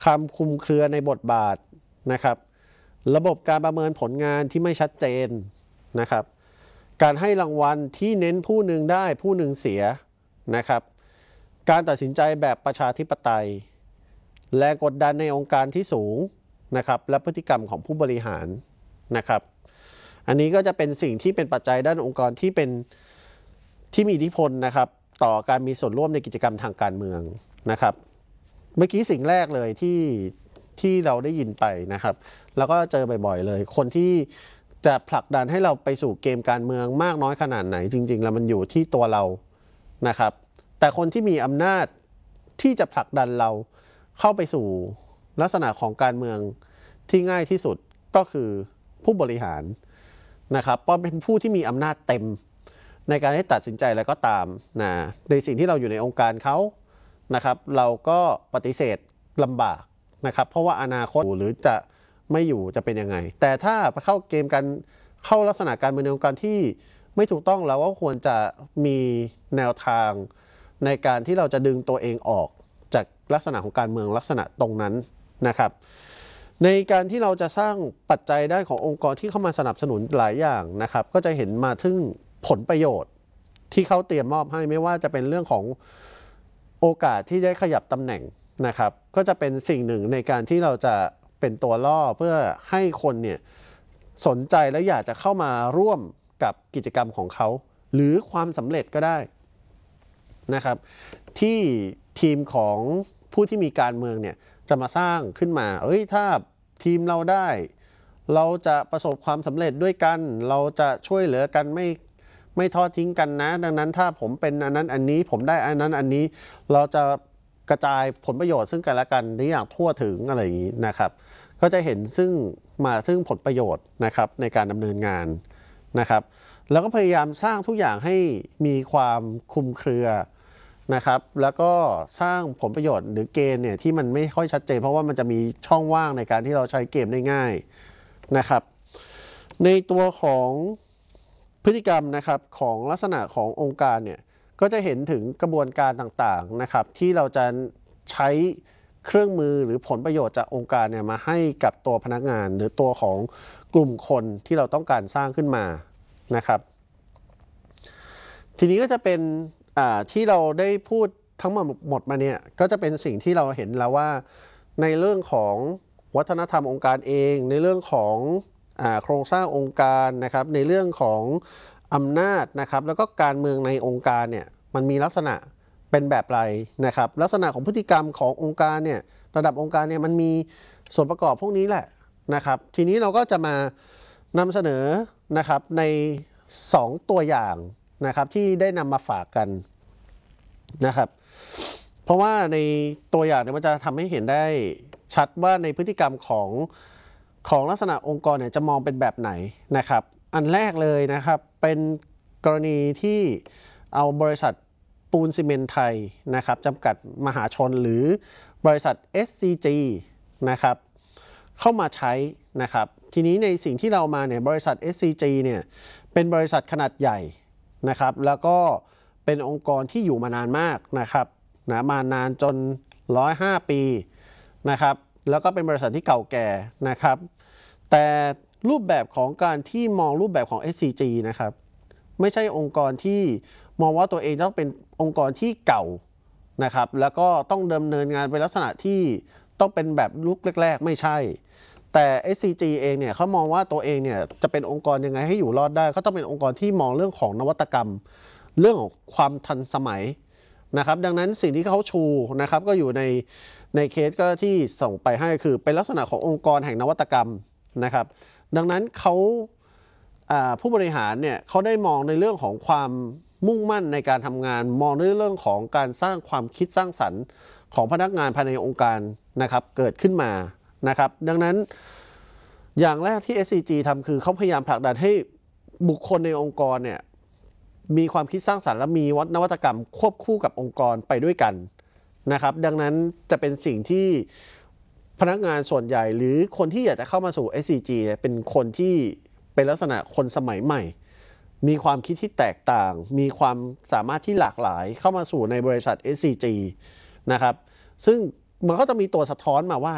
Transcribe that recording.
คำคลุมเครือในบทบาทนะครับระบบการประเมินผลงานที่ไม่ชัดเจนนะครับการให้รางวัลที่เน้นผู้หนึ่งได้ผู้หนึ่งเสียนะครับการตัดสินใจแบบประชาธิปไตยและกดดันในองค์การที่สูงนะครับและพฤติกรรมของผู้บริหารนะครับอันนี้ก็จะเป็นสิ่งที่เป็นปัจจัยด้านองค์กรที่มีอิทธิพลนะครับต่อการมีส่วนร่วมในกิจกรรมทางการเมืองนะครับเมื่อกี้สิ่งแรกเลยที่เราได้ยินไปนะครับแล้วก็เจอบ่อยๆเลยคนที่จะผลักดันให้เราไปสู่เกมการเมืองมากน้อยขนาดไหนจริงๆแล้วมันอยู่ที่ตัวเรานะครับแต่คนที่มีอำนาจที่จะผลักดันเราเข้าไปสู่ลักษณะของการเมืองที่ง่ายที่สุดก็คือผู้บริหารนะครับเพราะเป็นผู้ที่มีอำนาจเต็มในการให้ตัดสินใจอะไรก็ตามนะในสิ่งที่เราอยู่ในองค์การเขานะครับเราก็ปฏิเสธลำบากนะครับเพราะว่าอนาคตหรือจะไม่อยู่จะเป็นยังไงแต่ถ้าเข้าเกมกันเข้าลักษณะการเมืองในองค์การที่ไม่ถูกต้องเราก็ควรจะมีแนวทางในการที่เราจะดึงตัวเองออกจากลักษณะของการเมืองลักษณะตรงนั้นนะครับในการที่เราจะสร้างปัจจัยได้ขององค์กรที่เข้ามาสนับสนุนหลายอย่างนะครับก็จะเห็นมาถึงผลประโยชน์ที่เขาเตรียมมอบให้ไม่ว่าจะเป็นเรื่องของโอกาสที่ได้ขยับตำแหน่งนะครับก็จะเป็นสิ่งหนึ่งในการที่เราจะเป็นตัวล่อเพื่อให้คนเนี่ยสนใจและอยากจะเข้ามาร่วมกับกิจกรรมของเขาหรือความสำเร็จก็ได้นะครับที่ทีมของผู้ที่มีการเมืองเนี่ยจะมาสร้างขึ้นมาถ้าทีมเราได้เราจะประสบความสำเร็จด้วยกันเราจะช่วยเหลือกันไม่ทอดทิ้งกันนะดังนั้นถ้าผมเป็นอันนั้นอันนี้ผมได้อันนั้นอันนี้เราจะกระจายผลประโยชน์ซึ่งกันและกันได้อย่างทั่วถึงอะไรอย่างนี้นะครับก็จะเห็นซึ่งผลประโยชน์นะครับในการดำเนินงานนะครับแล้วก็พยายามสร้างทุกอย่างให้มีความคลุมเครือนะครับแล้วก็สร้างผลประโยชน์หรือเกณฑ์เนี่ยที่มันไม่ค่อยชัดเจนเพราะว่ามันจะมีช่องว่างในการที่เราใช้เกมได้ง่ายนะครับในตัวของพฤติกรรมนะครับของลักษณะขององค์การเนี่ยก็จะเห็นถึงกระบวนการต่างๆนะครับที่เราจะใช้เครื่องมือหรือผลประโยชน์จากองค์การเนี่ยมาให้กับตัวพนักงานหรือตัวของกลุ่มคนที่เราต้องการสร้างขึ้นมานะครับทีนี้ก็จะเป็นที่เราได้พูดทั้งหมดมาเนี่ยก็จะเป็นสิ่งที่เราเห็นแล้วว่าในเรื่องของวัฒนธรรมองค์การเองในเรื่องของโครงสร้างองค์การนะครับในเรื่องของอำนาจนะครับแล้วก็การเมืองในองค์การเนี่ยมันมีลักษณะเป็นแบบไรนะครับลักษณะของพฤติกรรมขององค์การเนี่ยระดับองค์การเนี่ยมันมีส่วนประกอบพวกนี้แหละนะครับทีนี้เราก็จะมานำเสนอนะครับใน2ตัวอย่างนะครับที่ได้นำมาฝากกันนะครับเพราะว่าในตัวอย่างเนี่ยมันจะทำให้เห็นได้ชัดว่าในพฤติกรรมของลักษณะองค์กรเนี่ยจะมองเป็นแบบไหนนะครับอันแรกเลยนะครับเป็นกรณีที่เอาบริษัทปูนซีเมนต์ไทยนะครับจำกัดมหาชนหรือบริษัท SCG นะครับเข้ามาใช้นะครับทีนี้ในสิ่งที่เรามาเนี่ยบริษัท SCG เนี่ยเป็นบริษัทขนาดใหญ่นะครับแล้วก็เป็นองค์กรที่อยู่มานานมากนะครับมานานจน105 ปีนะครับแล้วก็เป็นบริษัทที่เก่าแก่นะครับแต่รูปแบบของการที่มองรูปแบบของ SCG นะครับไม่ใช่องค์กรที่มองว่าตัวเองต้องเป็นองค์กรที่เก่านะครับแล้วก็ต้องดำเนินงานเป็นลักษณะที่ต้องเป็นแบบยุคแรกๆไม่ใช่แต่ SCG เองเนี่ยเขามองว่าตัวเองเนี่ยจะเป็นองค์กรยังไงให้อยู่รอดได้ก็ต้องเป็นองค์กรที่มองเรื่องของนวัตกรรมเรื่องของความทันสมัยนะครับดังนั้นสิ่งที่เขาชูนะครับก็อยู่ในเคสก็ที่ส่งไปให้คือเป็นลักษณะขององค์กรแห่งนวัตกรรมนะครับดังนั้นเขาผู้บริหารเนี่ยเขาได้มองในเรื่องของความมุ่งมั่นในการทำงานมองในเรื่องของการสร้างความคิดสร้างสรรค์ของพนักงานภายในองค์การนะครับเกิดขึ้นมานะครับดังนั้นอย่างแรกที่ SCG ทำคือเขาพยายามผลักดันให้บุคคลในองค์กรเนี่ยมีความคิดสร้างสรรค์และมีนวัตกรรมควบคู่กับองค์กรไปด้วยกันนะครับดังนั้นจะเป็นสิ่งที่พนักงานส่วนใหญ่หรือคนที่อยากจะเข้ามาสู่ SCG เป็นคนที่เป็นลักษณะคนสมัยใหม่มีความคิดที่แตกต่างมีความสามารถที่หลากหลายเข้ามาสู่ในบริษัท SCG นะครับซึ่งมันก็จะมีตัวสะท้อนมาว่า